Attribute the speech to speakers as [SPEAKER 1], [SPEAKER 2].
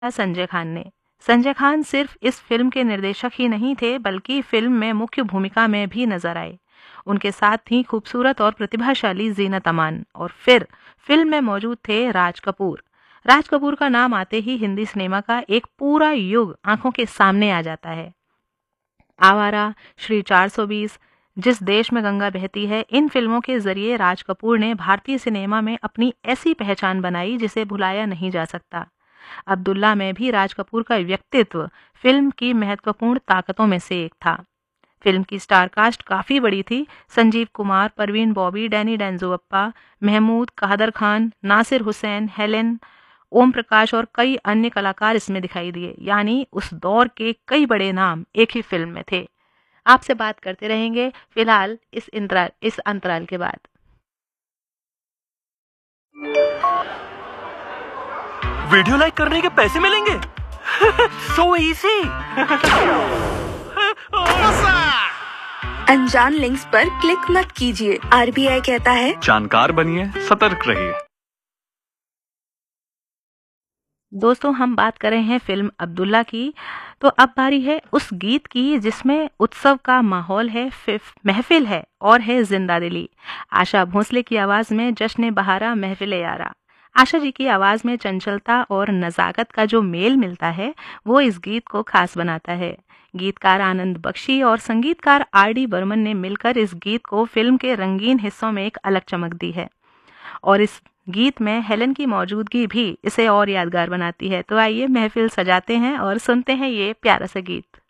[SPEAKER 1] संजय खान ने। संजय खान सिर्फ इस फिल्म के निर्देशक ही नहीं थे, बल्कि फिल्म में मुख्य भूमिका में भी नजर आए। उनके साथ थी खूबसूरत और प्रतिभाशाली जीनत अमान, और फिर फिल्म में मौजूद थे राज कपूर। राज कपूर का नाम आते ही हिंदी सिनेमा का एक पूरा युग आंखों के सामने आ जाता है। आवारा, श्री 420, जिस देश में गंगा बहती है, इन फिल्मों के जरिए राज कपूर ने भारतीय सिनेमा में अपनी ऐसी पहचान बनाई जिसे भुलाया नहीं जा सकता। अब्दुल्ला में भी राज कपूर का व्यक्तित्व फिल्म की महत्वपूर्ण ताकतों में से एक था। फिल्म की स्टार कास्ट काफी बड़ी थी। संजीव कुमार, परवीन बॉबी, डैनी डेंजोअप्पा, महमूद, कादर खान, नासिर हुसैन, हेलेन, ओम प्रकाश और कई अन्य कलाकार इसमें दिखाई दिए। यानी उस दौर के कई बड़े नाम एक ही फिल्म में थे। आपसे बात करते रहेंगे फिलहाल इस अंतराल के बाद।
[SPEAKER 2] वीडियो लाइक करने के पैसे मिलेंगे? So easy.
[SPEAKER 3] अनजान लिंक्स पर क्लिक मत कीजिए। आरबीआई कहता है
[SPEAKER 2] जानकार बनिए, सतर्क रहिए।
[SPEAKER 1] दोस्तों, हम बात कर रहे हैं फिल्म अब्दुल्ला की। तो अब बारी है उस गीत की जिसमें उत्सव का माहौल है, महफिल है और है जिंदा दिली। आशा भोसले की आवाज में जश्न बहारा महफिल यारा। आशा जी की आवाज में चंचलता और नजाकत का जो मेल मिलता है, वो इस गीत को खास बनाता है। गीतकार आनंद बख्शी और संगीतकार आर.डी. बर्मन ने मिलकर इस गीत को फिल्म के रंगीन हिस्सों में एक अलग चमक दी है, और इस गीत में हेलन की मौजूदगी भी इसे और यादगार बनाती है। तो आइए महफिल सजाते हैं और सुनते हैं ये प्यारा सा गीत।